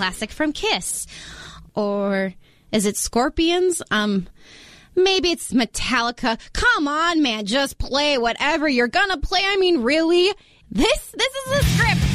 classic from Kiss. Or is it Scorpions? Maybe it's Metallica. Come on, man, just play whatever you're gonna play. I mean, really? This is a script.